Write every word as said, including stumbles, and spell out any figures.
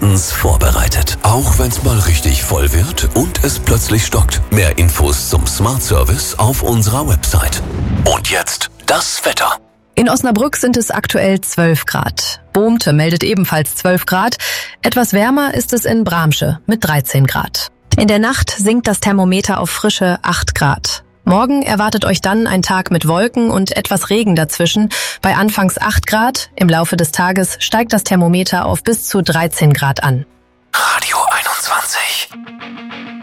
bestens vorbereitet. Auch wenn's mal richtig voll wird und es plötzlich stockt. Mehr Infos zum Smart Service auf unserer Website. Und jetzt das Wetter. In Osnabrück sind es aktuell zwölf Grad. Bohmte meldet ebenfalls zwölf Grad. Etwas wärmer ist es in Bramsche mit dreizehn Grad. In der Nacht sinkt das Thermometer auf frische acht Grad. Morgen erwartet euch dann ein Tag mit Wolken und etwas Regen dazwischen. Bei anfangs acht Grad, im Laufe des Tages steigt das Thermometer auf bis zu dreizehn Grad an. Radio einundzwanzig.